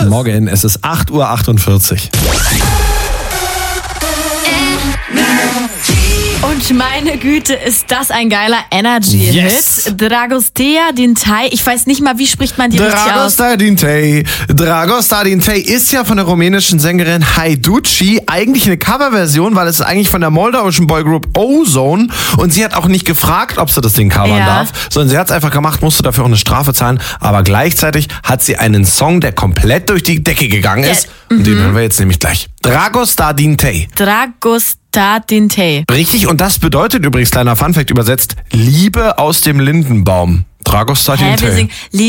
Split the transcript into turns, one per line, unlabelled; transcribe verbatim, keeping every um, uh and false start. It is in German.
Guten Morgen, es ist acht Uhr achtundvierzig.
Und meine Güte, ist das ein geiler Energy-Hit.
Yes.
Dragostea Dintei, ich weiß nicht mal, wie spricht man die richtig aus?
Dragostea Dintei. Dragostea Dintei ist ja von der rumänischen Sängerin Haiduci eigentlich eine Coverversion, weil es ist eigentlich von der moldauischen Boygroup Ozone und sie hat auch nicht gefragt, ob sie das Ding covern
Ja.
darf, sondern sie hat es einfach gemacht, musste dafür auch eine Strafe zahlen, aber gleichzeitig hat sie einen Song, der komplett durch die Decke gegangen ist
Ja,
und den hören wir jetzt nämlich gleich. Dragostea Dintei.
Dragostea Dintei.
Richtig, und das bedeutet übrigens, kleiner Funfact übersetzt, Liebe aus dem Lindenbaum. Dragostea
Hä, wir
Dintei.
singen